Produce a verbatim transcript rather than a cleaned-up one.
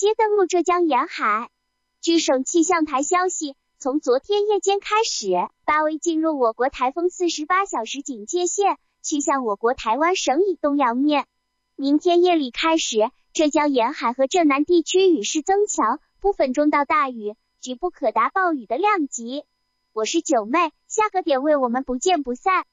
接登陆浙江沿海。据省气象台消息，从昨天夜间开始，八威进入我国台风四十八小时警戒线，去向我国台湾省以东洋面。明天夜里开始，浙江沿海和浙南地区雨势增强，部分中到大雨，局部可达暴雨的量级。我是九妹，下个点位我们不见不散。